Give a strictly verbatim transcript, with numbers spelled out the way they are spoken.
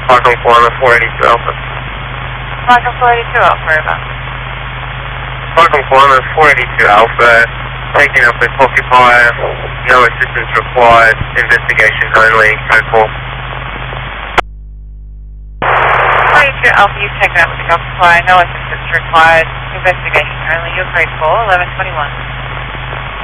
Falcon four on the four eighty-two Alpha. Falcon four eighty-two Alpha, over. Falcon four on the four eighty-two Alpha, taking up with occupier, no assistance required, investigation only, code four. four eighty-two Alpha, you've taken up with the occupier, no assistance required, investigation only, you're code four, eleven twenty-one.